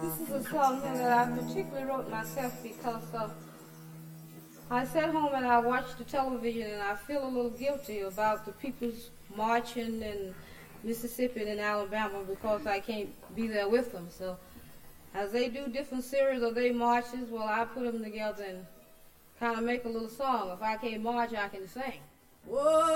This is a song here that I particularly wrote myself because I sat home and I watched the television and I feel a little guilty about the people's marching in Mississippi and Alabama because I can't be there with them. So as they do different series of their marches, well, I put them together and kind of make a little song. If I can't march, I can sing. Whoa!